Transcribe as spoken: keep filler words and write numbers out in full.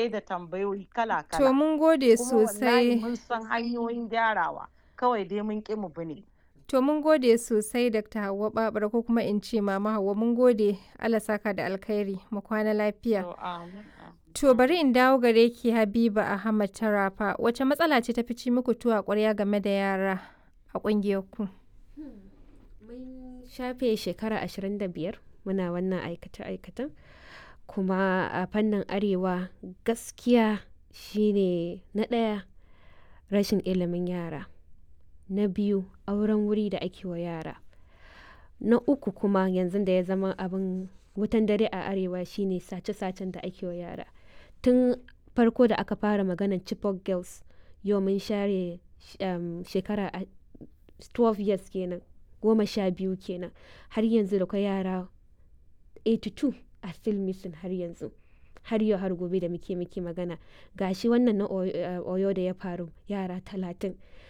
bincike da tambayoyi To kala-kala. mun gode Kuma wallahi sosai. mun san hanyoyin gyarawa, kawai dai mun ƙi mu bi ne. To mun gode sosai Dakta Hauwa Babura ko kuma in ce Mama Hauwa mun gode Allah saka da alkhairi mu kwana lafiya. To amin, amin, To bari amin. in dawo gare ki Habiba Ahmad Tarafa wace matsala ce ta fi ci muku tuwo a ƙwarya game da yara a ƙungiyarku? Mun shafe shekara ashirin da biyar muna wannan aikace-aikacen kuma a fannin arewa gaskiya shine na ɗaya rashin ilimin yara, na biyu auren wuri da ake wa yara, na uku kuma yanzu da ya zama abin wutan dare a arewa shine sace-sacen da ake wa yara. Tun farko da aka fara maganar Chibok girls yau mun share um, shekara a- twelve years kenan, goma sha biyu kenan, har yanzu da kwai yara eighty-two are still missing har yanzu, har yau har gobe da muke muke magana gashi wannan na Oyo uh, Oyo da ya faru yara talatin.